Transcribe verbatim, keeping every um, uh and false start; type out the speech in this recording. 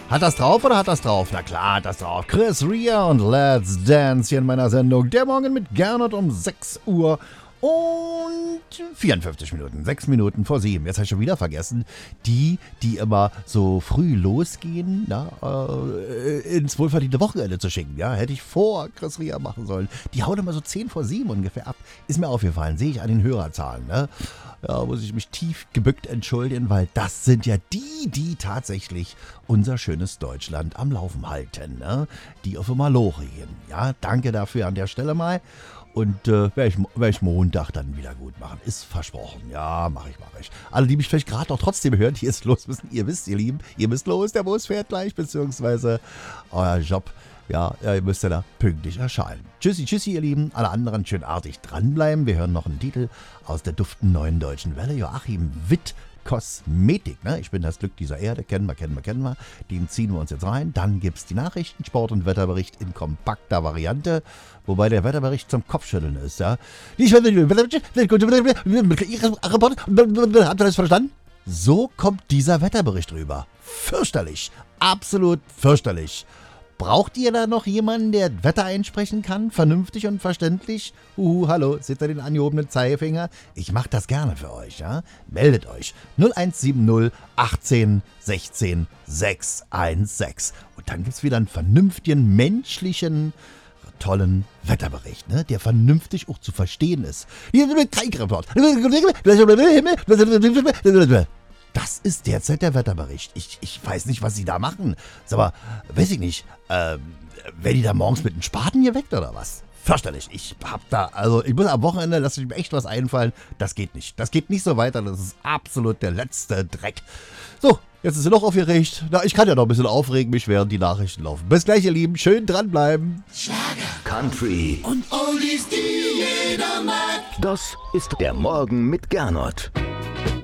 Hat das drauf oder hat das drauf? Na klar, hat das drauf. Chris Rea und Let's Dance hier in meiner Sendung. Der Morgen mit Gernot um sechs Uhr und vierundfünfzig Minuten. sechs Minuten vor sieben. Jetzt habe ich schon wieder vergessen. Die, die immer so früh losgehen, na, äh, ins wohlverdiente Wochenende zu schicken. Ja, hätte ich vor Chris Rea machen sollen. Die hauen immer so zehn vor sieben ungefähr ab. Ist mir aufgefallen. Sehe ich an den Hörerzahlen, ne? Ja, muss ich mich tief gebückt entschuldigen, weil das sind ja die, die tatsächlich unser schönes Deutschland am Laufen halten, ne? Die auf Maloche gehen. Ja, danke dafür an der Stelle mal. Und äh, werde ich, werd ich Montag dann wieder gut machen. Ist versprochen. Ja, mache ich, mache ich. Alle, die mich vielleicht gerade noch trotzdem hören, die jetzt los müssen, ihr wisst, ihr Lieben, ihr müsst los, der Bus fährt gleich, beziehungsweise euer Job. Ja, ihr müsst ja da pünktlich erscheinen. Tschüssi, tschüssi, ihr Lieben. Alle anderen schön artig dranbleiben. Wir hören noch einen Titel aus der duften neuen deutschen Welle. Joachim Witt, Kosmetik. Ne? Ich bin das Glück dieser Erde. Kennen wir, kennen wir, kennen wir. Den ziehen wir uns jetzt rein. Dann gibt es die Nachrichten, Sport- und Wetterbericht in kompakter Variante. Wobei der Wetterbericht zum Kopfschütteln ist. Ja? Habt ihr das verstanden? So kommt dieser Wetterbericht rüber. Fürchterlich. Absolut fürchterlich. Braucht ihr da noch jemanden, der Wetter einsprechen kann? Vernünftig und verständlich? Huhu, hallo, seht ihr den angehobenen Zeigefinger? Ich mach das gerne für euch, ja? Meldet euch. null eins sieben null achtzehn sechzehn sechshundertsechzehn. Und dann gibt's wieder einen vernünftigen, menschlichen, tollen Wetterbericht, ne? Der vernünftig auch zu verstehen ist. Das ist derzeit der Wetterbericht. Ich, ich weiß nicht, was sie da machen. Ist aber, weiß ich nicht, äh, werden die da morgens mit einem Spaten geweckt oder was? Fürchterlich. Ich hab da, also ich muss am Wochenende, lasse ich mir echt was einfallen. Das geht nicht. Das geht nicht so weiter. Das ist absolut der letzte Dreck. So, jetzt ist sie noch aufgeregt. Na, ich kann ja noch ein bisschen aufregen, mich während die Nachrichten laufen. Bis gleich, ihr Lieben. Schön dranbleiben. Schlager, Country und Oldies, die jeder mag. Das ist der Morgen mit Gernot.